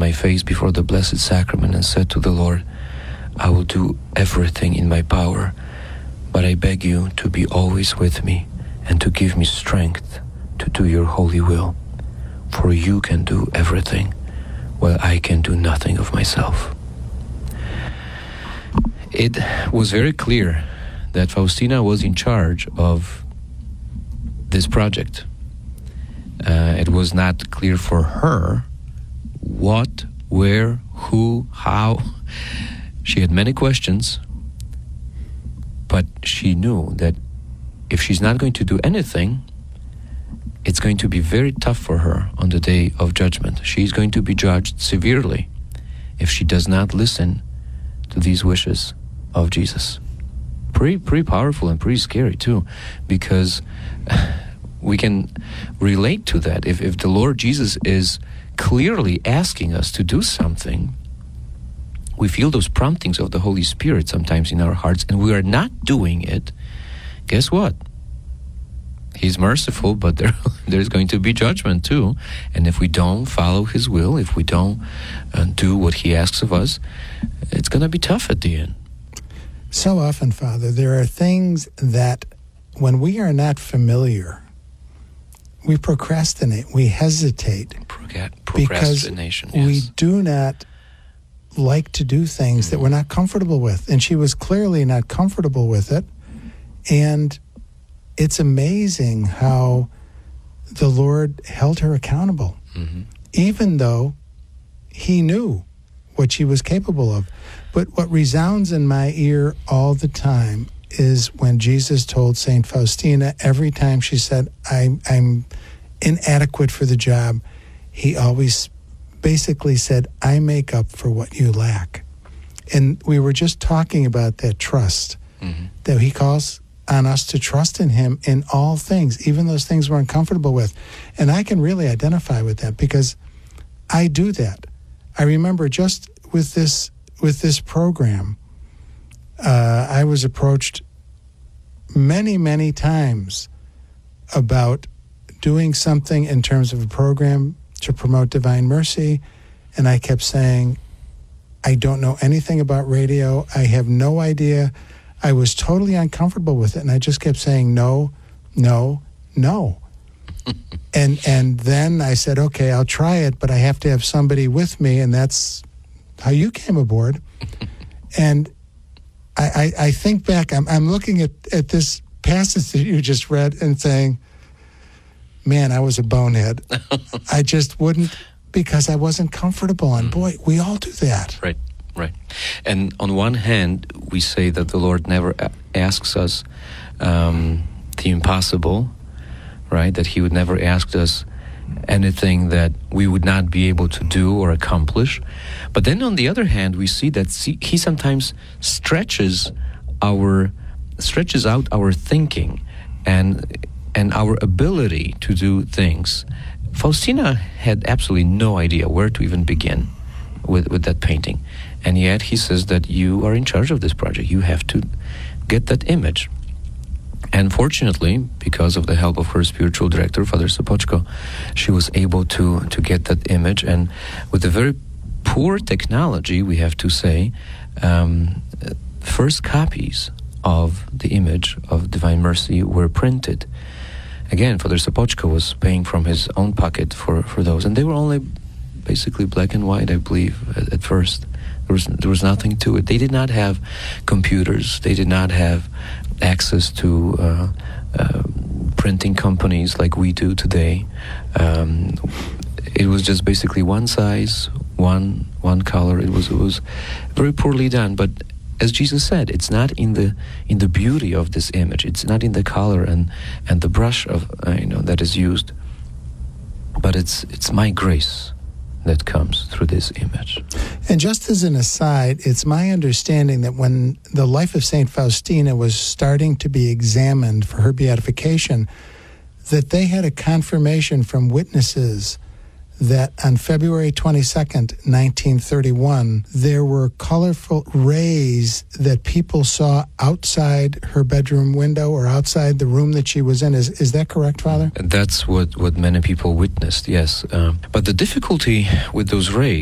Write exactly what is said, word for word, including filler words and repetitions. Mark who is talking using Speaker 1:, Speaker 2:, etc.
Speaker 1: my face before the Blessed Sacrament and said to the Lord, I will do everything in my power, but I beg you to be always with me and to give me strength to do your holy will. For you can do everything, while I can do nothing of myself. It was very clear that Faustina was in charge of this project. Uh, it was not clear for her what, where, who, how. She had many questions, but she knew that if she's not going to do anything, it's going to be very tough for her on the day of judgment. She's going to be judged severely if she does not listen to these wishes of Jesus. Pretty, pretty powerful and pretty scary too, because we can relate to that. If, if the Lord Jesus is clearly asking us to do something, we feel those promptings of the Holy Spirit sometimes in our hearts, and we are not doing it. Guess what? He's merciful, but there, there's going to be judgment too. And if we don't follow His will, if we don't uh, do what He asks of us, it's going to be tough at the end.
Speaker 2: So often, Father, there are things that when we are not familiar, we procrastinate, we hesitate.
Speaker 1: Proca- procrastination,
Speaker 2: because we
Speaker 1: yes.
Speaker 2: do not like to do things mm-hmm. that we're not comfortable with. And she was clearly not comfortable with it. And it's amazing how the Lord held her accountable, mm-hmm. even though He knew what she was capable of. But what resounds in my ear all the time is when Jesus told Saint Faustina, every time she said, I'm, I'm inadequate for the job, He always basically said, I make up for what you lack. And we were just talking about that trust, mm-hmm. that He calls on us to trust in Him in all things, even those things we're uncomfortable with. And I can really identify with that because I do that. I remember just with this with this program, uh, I was approached many, many times about doing something in terms of a program to promote Divine Mercy, and I kept saying, I don't know anything about radio. I have no idea. I was totally uncomfortable with it, and I just kept saying no, no, no. and and then I said, okay, I'll try it, but I have to have somebody with me, and that's how you came aboard. And I, I, I think back, I'm, I'm looking at, at this passage that you just read and saying, man, I was a bonehead. I just wouldn't, because I wasn't comfortable. And boy, we all do that.
Speaker 1: Right. Right. And on one hand, we say that the Lord never a- asks us um, the impossible, right? That He would never ask us anything that we would not be able to do or accomplish. But then on the other hand, we see that He sometimes stretches our stretches out our thinking and and our ability to do things. Faustina had absolutely no idea where to even begin with, with that painting. And yet He says that you are in charge of this project. You have to get that image. And fortunately, because of the help of her spiritual director, Father Sopoćko, she was able to, to get that image. And with a very poor technology, we have to say, um, first copies of the image of Divine Mercy were printed. Again, Father Sopoćko was paying from his own pocket for, for those. And they were only basically black and white, I believe, at, at first. There was there was nothing to it. They did not have computers. They did not have access to uh, uh, printing companies like we do today. Um, it was just basically one size, one one color. It was it was very poorly done. But as Jesus said, it's not in the in the beauty of this image. It's not in the color and and the brush of uh, you know that is used. But it's it's my grace that comes through this image.
Speaker 2: And just as an aside, it's my understanding that when the life of Saint Faustina was starting to be examined for her beatification, that they had a confirmation from witnesses that on February twenty-second, nineteen thirty-one, there were colorful rays that people saw outside her bedroom window or outside the room that she was in. Is is that correct, Father?
Speaker 1: That's what, what many people witnessed, yes. Um, but the difficulty with those rays